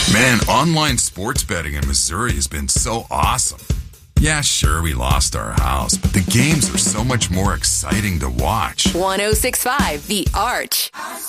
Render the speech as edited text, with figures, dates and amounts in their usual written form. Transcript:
Man, online sports betting in Missouri has been so awesome. Yeah, sure, we lost our house, but the games are so much more exciting to watch. 106.5 The Arch.